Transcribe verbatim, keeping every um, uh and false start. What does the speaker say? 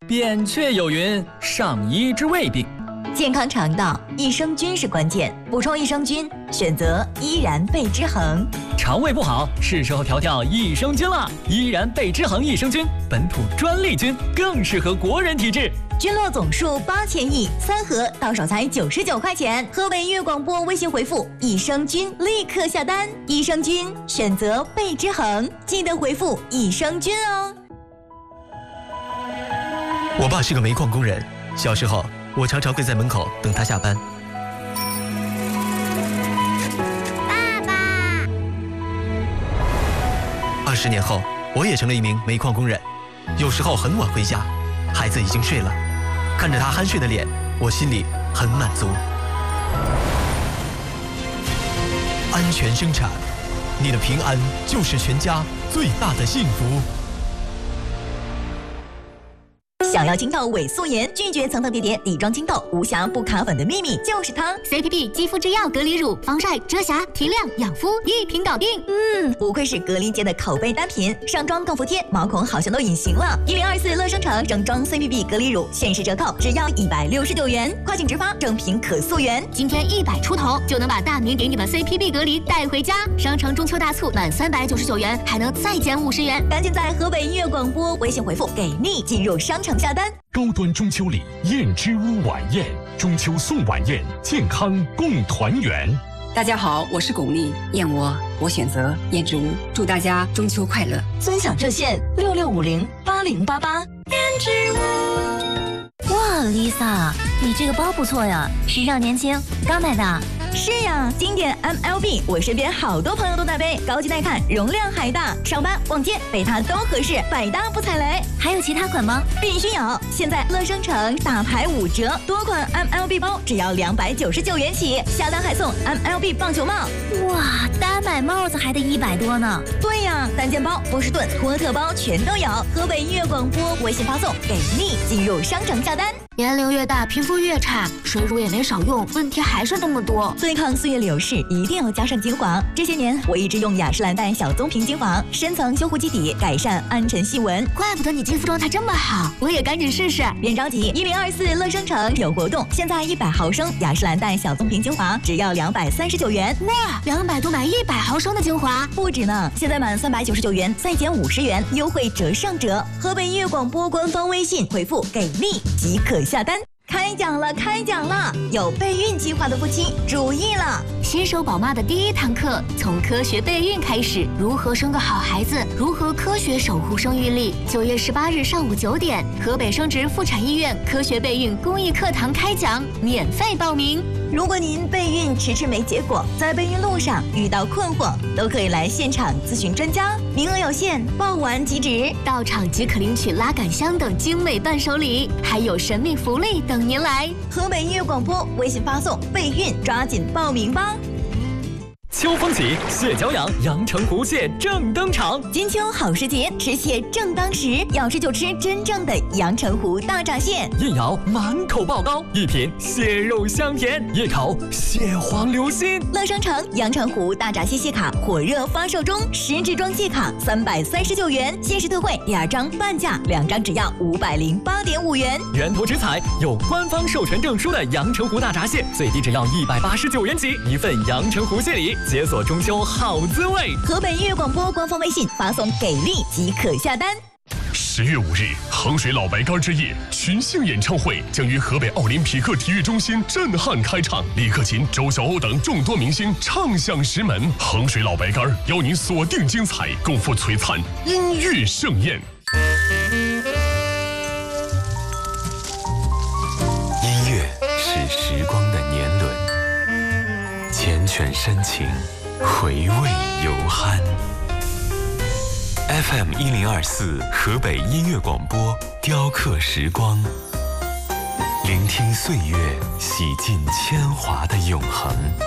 扁鹊有云：上医之未病。 健康肠道，益生菌是关键。补充益生菌，选择依然贝之恒。 肠胃不好，是时候调调益生菌了。依然贝之恒益生菌，本土专利菌，更适合国人体质。 菌落总数八千亿，三盒到手才九十九块钱。河北音乐广播微信回复益生菌，立刻下单。益生菌选择贝之恒，记得回复益生菌哦。 我爸是个煤矿工人，小时候我常常会在门口等他下班。 爸爸。 二十年后，我也成了一名煤矿工人，有时候很晚回家，孩子已经睡了，看着他酣睡的脸，我心里很满足。安全生产，你的平安就是全家最大的幸福。 想要清透伪素颜，拒绝层层叠叠底妆清透，无瑕不卡粉的秘密就是它 C P B 肌肤之钥隔离乳，防晒、遮瑕、提亮、养肤，一瓶搞定。 嗯，不愧是隔离界的口碑单品，上妆更服帖，毛孔好像都隐形了。一零二四乐生城整装 C P B 隔离乳限时折扣，只要一百六十九元，跨境直发，正品可溯源。 今天一百出头就能把大明给你的 C P B 隔离带回家。商城中秋大促满三百九十九元还能再减五十元， 赶紧在河北音乐广播微信回复给力进入商城下单。 高端中秋礼，燕之屋晚宴，中秋送晚宴，健康共团圆。 大家好，我是巩俐，燕窝我选择燕之屋，祝大家中秋快乐。 尊享热线六六五零八零八八。燕之屋。 哇 ，Lisa， 你这个包不错呀，时尚年轻，刚买的。 是呀，经典 M L B， 我身边好多朋友都在背，高级耐看，容量还大，上班逛街背它都合适，百搭不踩雷。 还有其他款吗？ 必须有！现在乐生城大牌五折，多款 M L B 包只要两百九十九元起，下单还送 M L B 棒球帽。 哇，单买帽子还得一百多呢。 对呀，单肩包、波士顿、托特包全都有。河北音乐广播微信发送给力，进入商城下单。 年龄越大，皮肤越差，水乳也没少用，问题还是那么多。 对抗岁月流逝，一定要加上精华。这些年，我一直用雅诗兰黛小棕瓶精华，深层修护基底，改善暗沉细纹。 怪不得你肌肤状态这么好，我也赶紧试试。 别着急，一零二四乐生城有活动，现在一百毫升雅诗兰黛小棕瓶精华只要两百三十九元。 哇，两百多买一百毫升的精华， 不止呢！现在满三百九十九元再减五十元，优惠折上折。河北音乐广播官方微信回复给力即可下单。开讲了，开讲了！有备孕计划的夫妻注意了， 新手宝妈的第一堂课从科学备孕开始，如何生个好孩子，如何科学守护生育力。九月十八日上午九点，河北生殖妇产医院科学备孕公益课堂开讲，免费报名。 如果您备孕迟迟没结果，在备孕路上遇到困惑，都可以来现场咨询专家，名额有限，报完即止。 到场即可领取拉杆箱等精美伴手礼，还有神秘福利等您来。 河北音乐广播微信发送备孕，抓紧报名吧。 秋风起，蟹脚痒，阳澄湖蟹正登场。 金秋好时节，吃蟹正当时，要吃就吃真正的阳澄湖大闸蟹。 一咬满口爆膏，一品蟹肉香甜，一口蟹黄流心。 乐生城阳澄湖大闸蟹蟹卡火热发售中，十支装蟹卡三百三十九元，限时特惠，第二张半价，两张只要五百零八点五元。 源头直采，有官方授权证书的阳澄湖大闸蟹，最低只要一百八十九元起，一份阳澄湖蟹礼。解锁中秋好滋味。 河北音乐广播官方微信发送给力即可下单。 十月五日，衡水老白干之夜群星演唱会将于河北奥林匹克体育中心震撼开场，李克勤、周晓鸥等众多明星唱响石门。衡水老白干邀您锁定精彩，共赴璀璨音乐盛宴。 音乐是时光的年轮。缱绻深情，回味犹酣。F M 一零二四河北音乐广播，雕刻时光，聆听岁月，洗尽铅华的永恒。